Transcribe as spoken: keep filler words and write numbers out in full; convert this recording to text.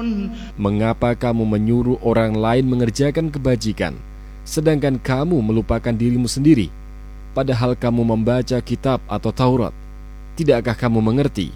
Mengapa kamu menyuruh orang lain mengerjakan kebajikan, sedangkan kamu melupakan dirimu sendiri? Padahal kamu membaca kitab atau Taurat. Tidakkah kamu mengerti